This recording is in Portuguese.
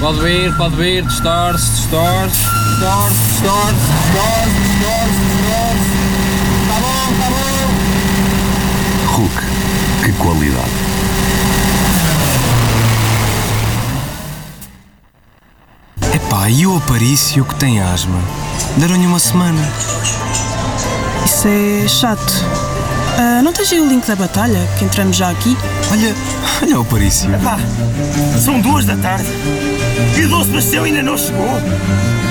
Pode vir, distorce. Tá bom. Hulk, que qualidade. Epá, e o Aparício que tem asma? Deram-lhe uma semana. Isso é chato. Não tens aí o link da batalha, que entramos já aqui? Olha o Aparício. Pá, são 2 da tarde e o Dom Sebastião ainda não chegou.